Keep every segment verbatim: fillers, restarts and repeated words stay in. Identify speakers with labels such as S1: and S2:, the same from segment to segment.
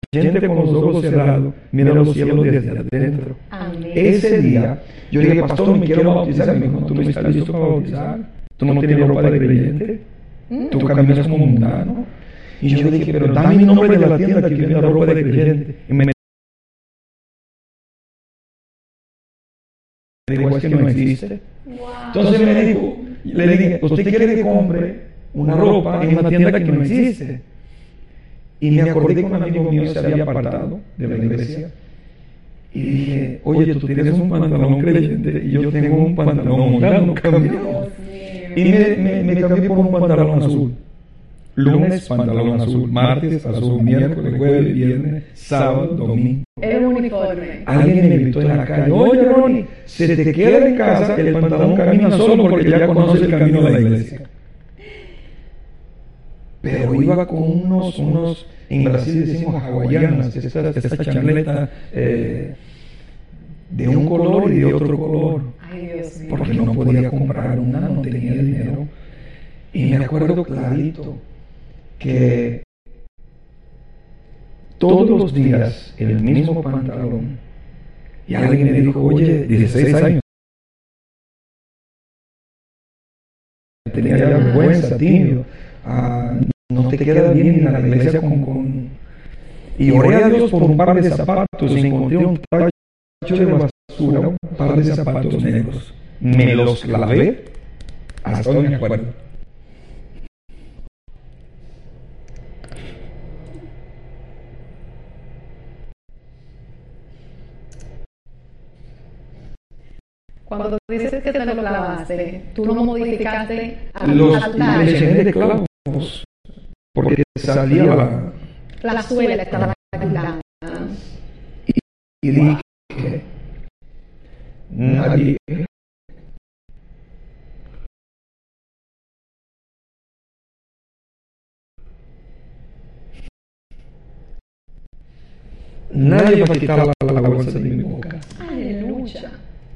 S1: creyente con los ojos cerrados mira los cielos desde adentro.
S2: Amén.
S1: Ese día yo dije, pastor, me quiero bautizar. Me dijo, tú no estás listo para bautizar. Tú no tienes ropa de creyente. Tú caminas como mundano. Y yo dije, pero dame mi nombre de la tienda que vende la ropa de creyente. Y me dijo, es que no existe.
S2: Wow.
S1: Entonces me dijo, le dije, ¿usted quiere que compre una ropa en una tienda que no existe? Y me acordé que un amigo mío se había apartado de la iglesia. Y dije, oye, tú tienes un pantalón creyente y yo tengo un pantalón mundano, cambiado. Y me, me, me cambié por un pantalón azul. Lunes, pantalón azul. Martes, azul. Miércoles, jueves, viernes, sábado, domingo.
S2: El uniforme.
S1: Alguien me gritó en la calle, oye, Ronnie, se te queda en casa, el pantalón camina solo porque ya conoce el camino de la iglesia. Pero iba con unos, unos en Brasil decimos hawaianas, esas, esas chancletas eh, de un color y de otro color.
S2: Ay, Dios mío.
S1: Porque no podía comprar una, no tenía dinero. Y me acuerdo clarito que todos los días el mismo pantalón. Y alguien me dijo, oye, dieciséis años. Tenía ya vergüenza, tímido. Ah, no te queda bien en la iglesia con, con... Y oré a Dios por un par de zapatos y encontré un tacho de basura, un par de zapatos negros. Me los lavé, hasta hoy me acuerdo.
S2: Cuando tú dices que te lo clavaste, tú no modificaste a,
S1: Los
S2: a tu talla.
S1: le llené de clavos porque salía la...
S2: La suela estaba quitando.
S1: Y dije, nadie nadie va a quitar la, la bolsa de mi boca.
S2: Aleluya.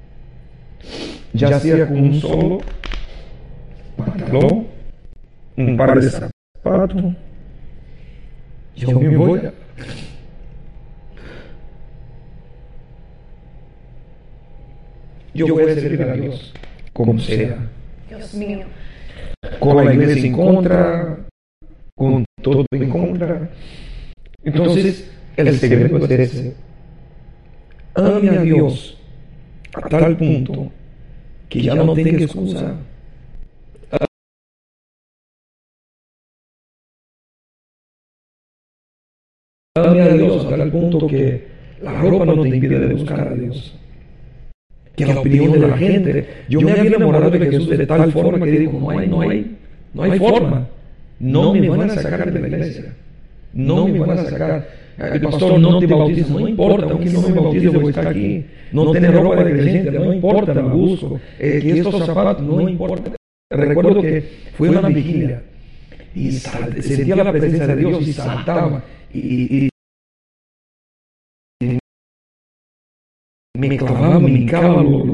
S1: Ya sea con un solo pantalón, un par de zapatos, yo me voy a... Yo voy a servir a Dios como sea,
S2: Dios mío.
S1: con la iglesia en contra, con todo en contra. Entonces, el secreto es ese. Ame a Dios a tal punto que ya no tenga excusa. Ame a Dios a tal punto que la ropa no te impide de buscar a Dios. Que la opinión de la gente. Yo me había enamorado de Jesús de tal forma que digo, no hay, no hay, no hay forma. No me van a sacar de la iglesia. No me van a sacar. El pastor no te bautiza, no importa, aunque no me bautice voy a estar aquí. No tener ropa de creyente, no importa, la busco. Eh, que estos zapatos, no importa. Recuerdo que fue una vigilia y sal, sentía la presencia de Dios y saltaba y, y, y me clavaba, me hincaba, lo,